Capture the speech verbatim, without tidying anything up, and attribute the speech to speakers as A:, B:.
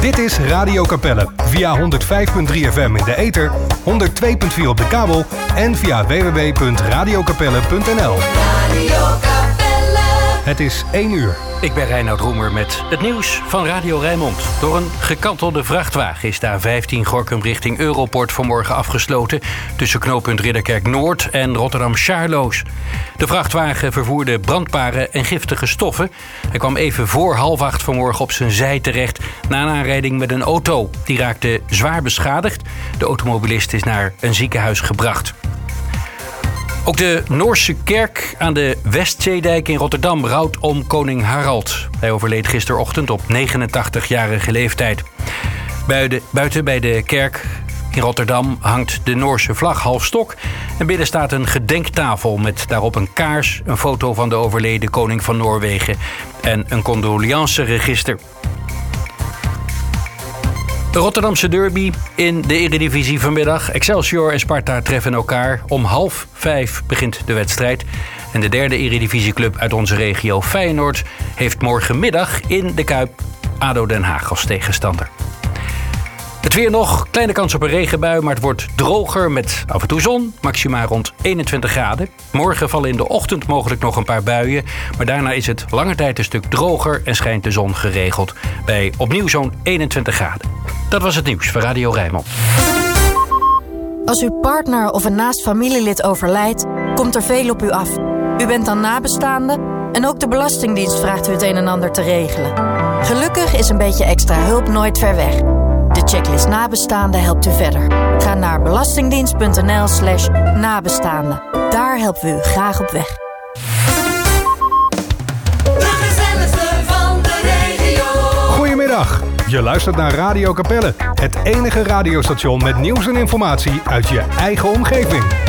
A: Dit is Radio Capelle via honderd vijf komma drie F M in de ether, honderd twee komma vier op de kabel en via w w w punt radio capelle punt n l. Radio Capelle. Het is één uur.
B: Ik ben Reinoud Roemer met het nieuws van Radio Rijnmond. Door een gekantelde vrachtwagen is de A vijftien Gorinchem richting Europort vanmorgen afgesloten tussen knooppunt Ridderkerk Noord en Rotterdam-Charloes. De vrachtwagen vervoerde brandbare en giftige stoffen. Hij kwam even voor half acht vanmorgen op zijn zij terecht na een aanrijding met een auto. Die raakte zwaar beschadigd. De automobilist is naar een ziekenhuis gebracht. Ook de Noorse kerk aan de Westzeedijk in Rotterdam rouwt om koning Harald. Hij overleed gisterochtend op negenentachtigjarige leeftijd. Buiten bij de kerk in Rotterdam hangt de Noorse vlag half stok. En binnen staat een gedenktafel met daarop een kaars, een foto van de overleden koning van Noorwegen en een condoleanceregister. De Rotterdamse derby in de Eredivisie vanmiddag. Excelsior en Sparta treffen elkaar. Om half vijf begint de wedstrijd. En de derde Eredivisieclub uit onze regio, Feyenoord, heeft morgenmiddag in de Kuip A D O Den Haag als tegenstander. Het weer nog, kleine kans op een regenbui, maar het wordt droger met af en toe zon. Maxima rond eenentwintig graden. Morgen vallen in de ochtend mogelijk nog een paar buien. Maar daarna is het lange tijd een stuk droger en schijnt de zon geregeld. Bij opnieuw zo'n eenentwintig graden. Dat was het nieuws van Radio Rijnmond.
C: Als uw partner of een naast familielid overlijdt, komt er veel op u af. U bent dan nabestaande en ook de Belastingdienst vraagt u het een en ander te regelen. Gelukkig is een beetje extra hulp nooit ver weg. De checklist nabestaanden helpt u verder. Ga naar belastingdienst.nl slash nabestaanden. Daar helpen we u graag op weg.
A: De gezelligste van de regio. Goedemiddag. Je luistert naar Radio Capelle. Het enige radiostation met nieuws en informatie uit je eigen omgeving.